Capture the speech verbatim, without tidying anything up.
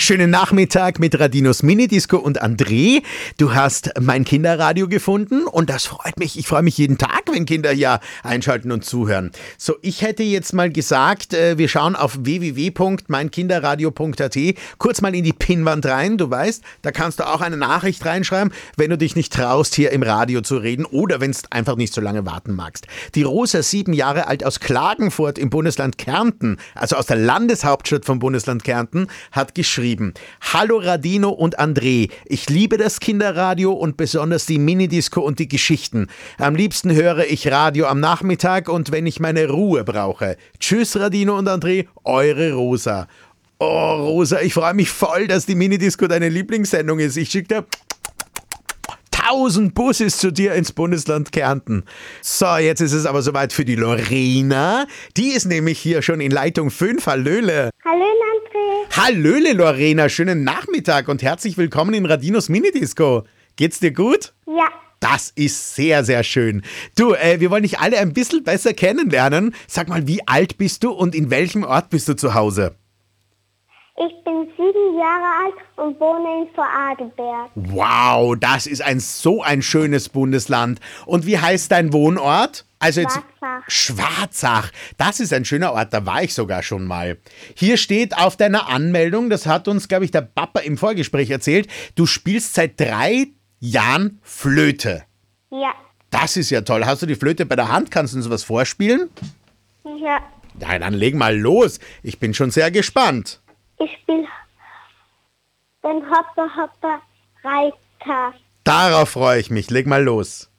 Schönen Nachmittag mit Radinos Minidisco und André. Du hast mein Kinderradio gefunden und das freut mich. Ich freue mich jeden Tag, wenn Kinder hier einschalten und zuhören. So, ich hätte jetzt mal gesagt, wir schauen auf w w w punkt mein kinderradio punkt a t, kurz mal in die Pinnwand rein. Du weißt, da kannst du auch eine Nachricht reinschreiben, wenn du dich nicht traust, hier im Radio zu reden oder wenn es einfach nicht so lange warten magst. Die Rosa, sieben Jahre alt, aus Klagenfurt im Bundesland Kärnten, also aus der Landeshauptstadt vom Bundesland Kärnten, hat geschrieben: Hallo Radino und André, ich liebe das Kinderradio und besonders die Minidisco und die Geschichten. Am liebsten höre ich Radio am Nachmittag und wenn ich meine Ruhe brauche. Tschüss Radino und André, eure Rosa. Oh Rosa, ich freue mich voll, dass die Minidisco deine Lieblingssendung ist. Ich schicke dir tausend Busses zu dir ins Bundesland Kärnten. So, jetzt ist es aber soweit für die Lorena. Die ist nämlich hier schon in Leitung fünf. Hallöle. Hallo André. Hallöle Lorena, schönen Nachmittag und herzlich willkommen in Radinos Minidisco. Geht's dir gut? Ja. Das ist sehr, sehr schön. Du, äh, wir wollen dich alle ein bisschen besser kennenlernen. Sag mal, wie alt bist du und in welchem Ort bist du zu Hause? Ich bin sieben Jahre alt und wohne in Vorarlberg. Wow, das ist ein so ein schönes Bundesland. Und wie heißt dein Wohnort? Also jetzt Schwarzach. Schwarzach. Das ist ein schöner Ort, da war ich sogar schon mal. Hier steht auf deiner Anmeldung, das hat uns, glaube ich, der Papa im Vorgespräch erzählt, du spielst seit drei Jahren Flöte. Ja. Das ist ja toll. Hast du die Flöte bei der Hand? Kannst du uns was vorspielen? Ja. Ja, dann leg mal los. Ich bin schon sehr gespannt. Ich spiele den Hopper Hopper Reiter. Darauf freue ich mich. Leg mal los.